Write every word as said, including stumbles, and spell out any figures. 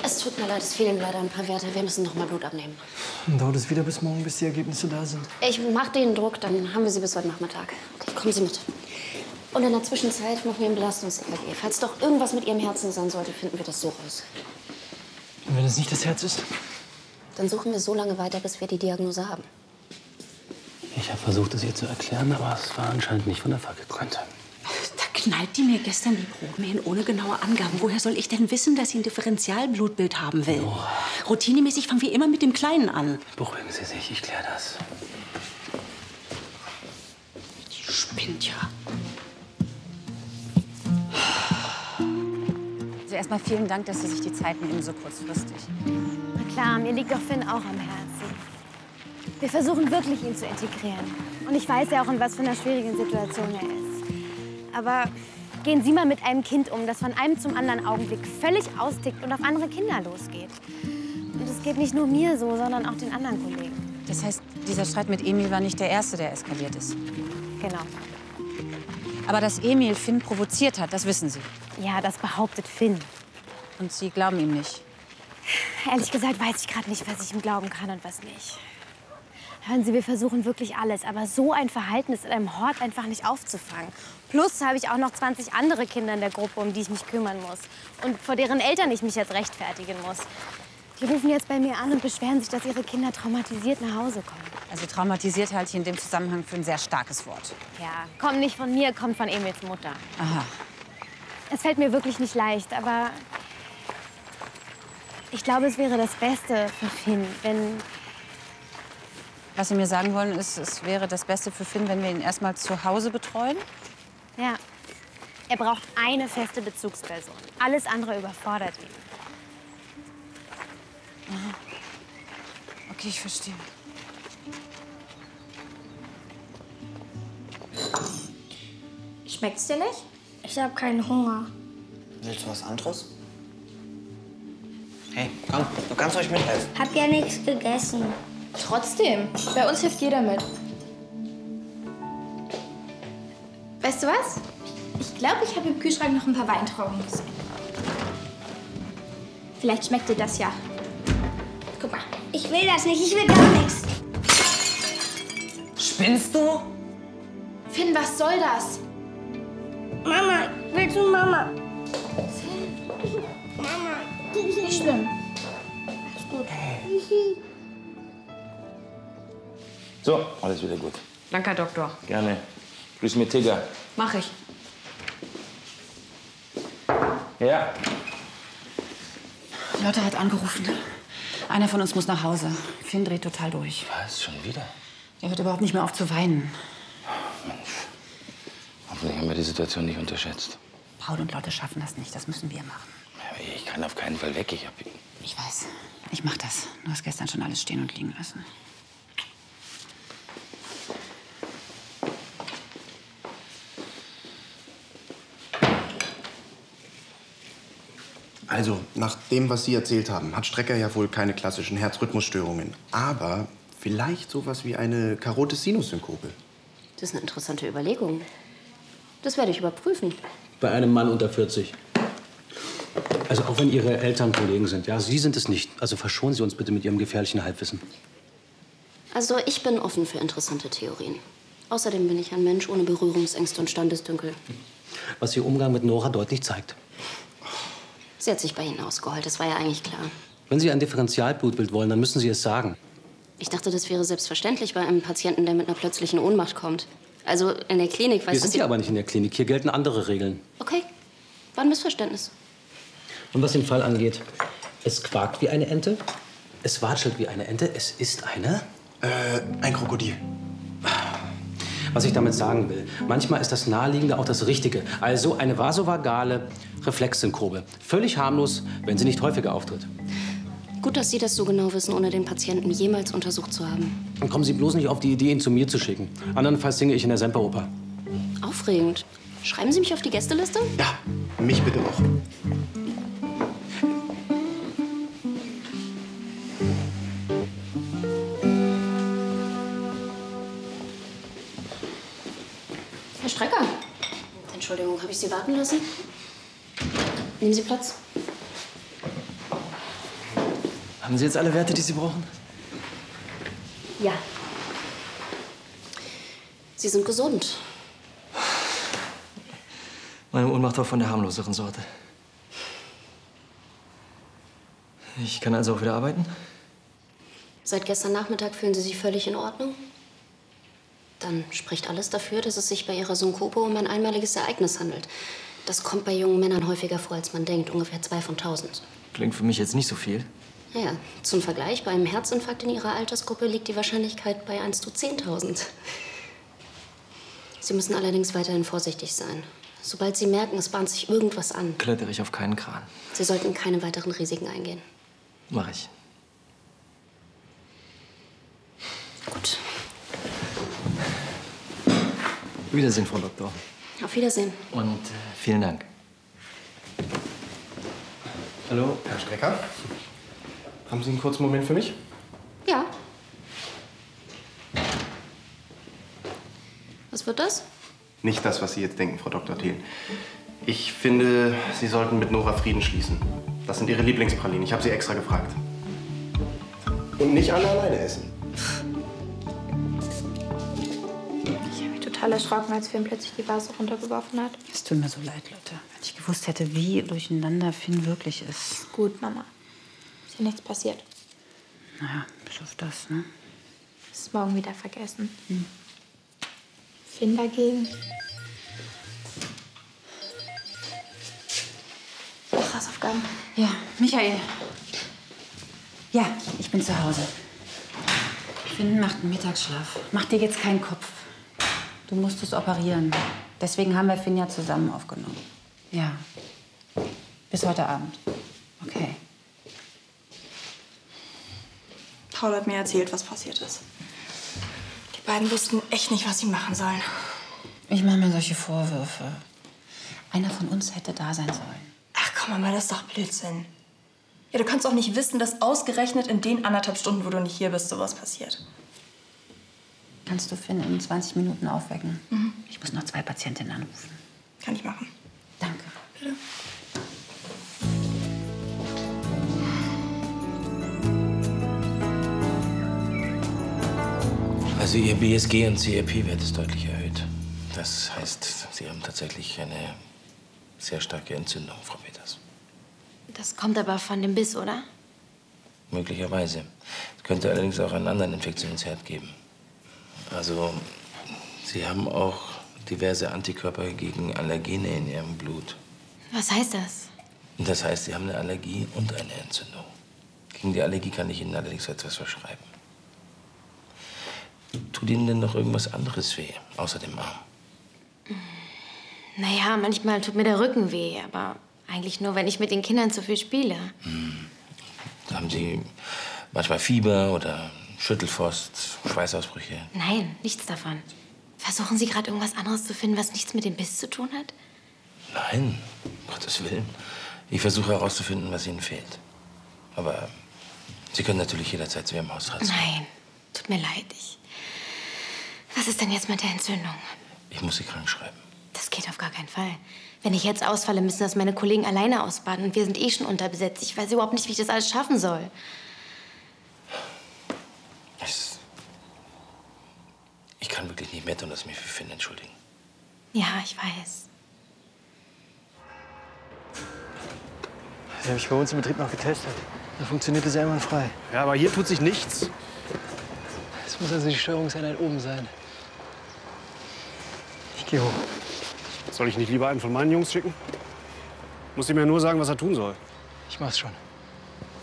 Es tut mir leid, es fehlen leider ein paar Werte. Wir müssen noch mal Blut abnehmen. Dann dauert es wieder bis morgen, bis die Ergebnisse da sind. Ich mache den Druck, dann haben wir sie bis heute Nachmittag. Okay, kommen Sie mit. Und in der Zwischenzeit machen wir ein Belastungs-E K G. Falls doch irgendwas mit Ihrem Herzen sein sollte, finden wir das so raus. Und wenn es nicht das Herz ist? Dann suchen wir so lange weiter, bis wir die Diagnose haben. Ich habe versucht, es ihr zu erklären, aber es war anscheinend nicht von Erfolg gekrönt. Da knallt die mir gestern die Proben hin, ohne genaue Angaben. Woher soll ich denn wissen, dass sie ein Differentialblutbild haben will? Oh. Routinemäßig fangen wir immer mit dem Kleinen an. Beruhigen Sie sich, ich kläre das. Die spinnt ja. Also erstmal vielen Dank, dass Sie sich die Zeit nehmen, so kurzfristig. Na klar, mir liegt doch Finn auch am Herzen. Wir versuchen wirklich, ihn zu integrieren. Und ich weiß ja auch, in was für einer schwierigen Situation er ist. Aber gehen Sie mal mit einem Kind um, das von einem zum anderen Augenblick völlig austickt und auf andere Kinder losgeht. Und es geht nicht nur mir so, sondern auch den anderen Kollegen. Das heißt, dieser Streit mit Emil war nicht der erste, der eskaliert ist. Genau. Aber dass Emil Finn provoziert hat, das wissen Sie. Ja, das behauptet Finn. Und Sie glauben ihm nicht. Ehrlich gesagt weiß ich gerade nicht, was ich ihm glauben kann und was nicht. Hören Sie, wir versuchen wirklich alles, aber so ein Verhalten ist in einem Hort einfach nicht aufzufangen. Plus habe ich auch noch zwanzig andere Kinder in der Gruppe, um die ich mich kümmern muss. Und vor deren Eltern ich mich jetzt rechtfertigen muss. Die rufen jetzt bei mir an und beschweren sich, dass ihre Kinder traumatisiert nach Hause kommen. Also traumatisiert halte ich in dem Zusammenhang für ein sehr starkes Wort. Ja, kommt nicht von mir, kommt von Emils Mutter. Aha. Es fällt mir wirklich nicht leicht, aber ich glaube, es wäre das Beste für Finn, wenn... Was Sie mir sagen wollen, ist, es wäre das Beste für Finn, wenn wir ihn erst mal zu Hause betreuen? Ja. Er braucht eine feste Bezugsperson. Alles andere überfordert ihn. Aha. Okay, ich verstehe. Schmeckt's dir nicht? Ich habe keinen Hunger. Willst du was anderes? Hey, komm, du kannst euch mithelfen. Hab ja nichts gegessen. Trotzdem, bei uns hilft jeder mit. Weißt du was? Ich glaube, ich habe im Kühlschrank noch ein paar Weintrauben gesehen. Vielleicht schmeckt dir das ja. Guck mal. Ich will das nicht, ich will gar nichts. Spinnst du? Finn, was soll das? Mama, willst du Mama? Finn. Mama. Ist nicht schlimm. Ist gut. So, alles wieder gut. Danke, Herr Doktor. Gerne. Grüß mir Tigger. Mach ich. Ja. Lotte hat angerufen. Einer von uns muss nach Hause. Finn dreht total durch. Was? Schon wieder? Er hört überhaupt nicht mehr auf zu weinen. Mensch. Hoffentlich haben wir die Situation nicht unterschätzt. Paul und Lotte schaffen das nicht. Das müssen wir machen. Ja, ich kann auf keinen Fall weg. Ich hab... Ich weiß. Ich mach das. Du hast gestern schon alles stehen und liegen lassen. Also, nach dem, was Sie erzählt haben, hat Strecker ja wohl keine klassischen Herzrhythmusstörungen. Aber vielleicht sowas wie eine Carotis-Sinus-Synkope. Das ist eine interessante Überlegung. Das werde ich überprüfen. Bei einem Mann unter vierzig. Also auch wenn Ihre Eltern Kollegen sind. Ja, Sie sind es nicht. Also verschonen Sie uns bitte mit Ihrem gefährlichen Halbwissen. Also ich bin offen für interessante Theorien. Außerdem bin ich ein Mensch ohne Berührungsängste und Standesdünkel. Was Ihr Umgang mit Nora deutlich zeigt. Sie hat sich bei Ihnen ausgeheult, das war ja eigentlich klar. Wenn Sie ein Differentialblutbild wollen, dann müssen Sie es sagen. Ich dachte, das wäre selbstverständlich bei einem Patienten, der mit einer plötzlichen Ohnmacht kommt. Also in der Klinik weiß Wir sind Sie... hier aber nicht in der Klinik. Hier gelten andere Regeln. Okay, war ein Missverständnis. Und was den Fall angeht, es quakt wie eine Ente, es watschelt wie eine Ente, es ist eine... Äh, ein Krokodil. Was ich damit sagen will, manchmal ist das Naheliegende auch das Richtige. Also eine vasovagale Reflexsynkope. Völlig harmlos, wenn sie nicht häufiger auftritt. Gut, dass Sie das so genau wissen, ohne den Patienten jemals untersucht zu haben. Dann kommen Sie bloß nicht auf die Idee, ihn zu mir zu schicken. Andernfalls singe ich in der Semperoper. Aufregend. Schreiben Sie mich auf die Gästeliste? Ja, mich bitte auch. Herr Strecker. Entschuldigung, habe ich Sie warten lassen? Nehmen Sie Platz. Haben Sie jetzt alle Werte, die Sie brauchen? Ja. Sie sind gesund. Meine Ohnmacht war von der harmloseren Sorte. Ich kann also auch wieder arbeiten? Seit gestern Nachmittag fühlen Sie sich völlig in Ordnung? Dann spricht alles dafür, dass es sich bei Ihrer Synkope um ein einmaliges Ereignis handelt. Das kommt bei jungen Männern häufiger vor, als man denkt. Ungefähr zwei von tausend. Klingt für mich jetzt nicht so viel. Naja, zum Vergleich, bei einem Herzinfarkt in Ihrer Altersgruppe liegt die Wahrscheinlichkeit bei eins zu zehntausend. Sie müssen allerdings weiterhin vorsichtig sein. Sobald Sie merken, es bahnt sich irgendwas an, Klettere ich auf keinen Kran. Sie sollten keine weiteren Risiken eingehen. Mach ich. Gut. Wiedersehen, Frau Doktor. Auf Wiedersehen. Und äh, vielen Dank. Hallo, Herr Strecker. Haben Sie einen kurzen Moment für mich? Ja. Was wird das? Nicht das, was Sie jetzt denken, Frau Doktor Thelen. Ich finde, Sie sollten mit Nora Frieden schließen. Das sind Ihre Lieblingspralinen. Ich habe Sie extra gefragt. Und nicht alle alleine essen. Ich habe mich total erschrocken, als Finn plötzlich die Vase runtergeworfen hat. Es tut mir so leid, Lotte. Wenn ich gewusst hätte, wie durcheinander Finn wirklich ist. Gut, Mama. Ist ja nichts passiert. Naja, bis auf das, ne? Ist morgen wieder vergessen. Hm. Finn dagegen. Hausaufgaben. Ja, Michael. Ja, ich bin zu Hause. Finn macht einen Mittagsschlaf. Mach dir jetzt keinen Kopf. Du musstest operieren. Deswegen haben wir Finn ja zusammen aufgenommen. Ja. Bis heute Abend. Okay. Paul hat mir erzählt, was passiert ist. Die beiden wussten echt nicht, was sie machen sollen. Ich mache mir solche Vorwürfe. Einer von uns hätte da sein sollen. Ach komm, Mama, das ist doch Blödsinn. Ja, du kannst auch nicht wissen, dass ausgerechnet in den anderthalb Stunden, wo du nicht hier bist, sowas passiert. Kannst du Finn in zwanzig Minuten aufwecken? Mhm. Ich muss noch zwei Patientinnen anrufen. Kann ich machen. Danke. Bitte. Also Ihr B S G und C R P-Wert ist deutlich erhöht. Das heißt, Sie haben tatsächlich eine sehr starke Entzündung, Frau Peters. Das kommt aber von dem Biss, oder? Möglicherweise. Es könnte allerdings auch einen anderen Infektionsherd geben. Also, Sie haben auch diverse Antikörper gegen Allergene in Ihrem Blut. Was heißt das? Und das heißt, Sie haben eine Allergie und eine Entzündung. Gegen die Allergie kann ich Ihnen allerdings etwas verschreiben. Tut Ihnen denn noch irgendwas anderes weh, außer dem Arm? Naja, manchmal tut mir der Rücken weh, aber eigentlich nur, wenn ich mit den Kindern zu viel spiele. Hm. Haben Sie manchmal Fieber oder Schüttelfrost, Schweißausbrüche? Nein, nichts davon. Versuchen Sie gerade irgendwas anderes zu finden, was nichts mit dem Biss zu tun hat? Nein, um Gottes Willen. Ich versuche herauszufinden, was Ihnen fehlt. Aber Sie können natürlich jederzeit zu Ihrem Hausarzt. Nein, tut mir leid. Ich... Was ist denn jetzt mit der Entzündung? Ich muss Sie krank schreiben. Das geht auf gar keinen Fall. Wenn ich jetzt ausfalle, müssen das meine Kollegen alleine ausbaden. Und wir sind eh schon unterbesetzt. Ich weiß überhaupt nicht, wie ich das alles schaffen soll. Ich, ich kann wirklich nicht mehr tun, dass Sie mich für Finn entschuldigen. Ja, ich weiß. Das habe ich bei uns im Betrieb noch getestet. Da funktioniert es einwandfrei. Ja, aber hier tut sich nichts. Es muss also die Steuerungseinheit oben sein. Ich gehe hoch. Soll ich nicht lieber einen von meinen Jungs schicken? Muss ihm ja nur sagen, was er tun soll. Ich mach's schon.